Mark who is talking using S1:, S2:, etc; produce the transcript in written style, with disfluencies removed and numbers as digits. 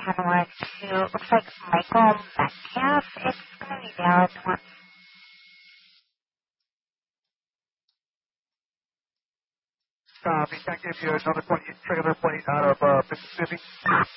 S1: 10-1 to, looks like Michael Metcalf. It's going to be valid.
S2: Tommy, can I give you another 20 trailer plate out of Mississippi?